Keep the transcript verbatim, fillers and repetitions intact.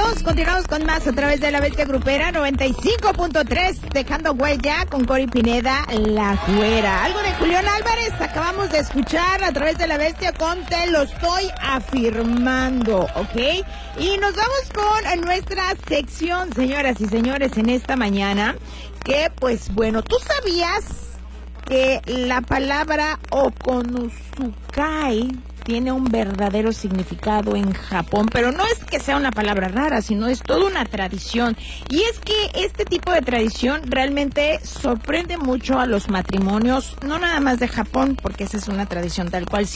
Continuamos, continuamos con más a través de La Bestia Grupera noventa y cinco punto tres, dejando huella con Cori Pineda, La Güera. Algo de Julián Álvarez acabamos de escuchar a través de La Bestia con Te lo estoy afirmando, ¿ok? Y nos vamos con nuestra sección, señoras y señores, en esta mañana, que pues bueno, ¿tú sabías que la palabra Okonosukai tiene un verdadero significado en Japón? Pero no es que sea una palabra rara, sino es toda una tradición. Y es que este tipo de tradición realmente sorprende mucho a los matrimonios, no nada más de Japón, porque esa es una tradición tal cual,